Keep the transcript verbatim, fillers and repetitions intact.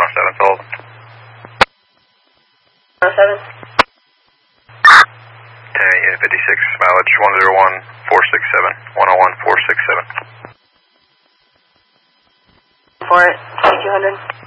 oh seven, hold. oh seven. ten eight fifty-six, mileage one zero one four six seven, one oh one four six seven. For it, twenty-two hundred.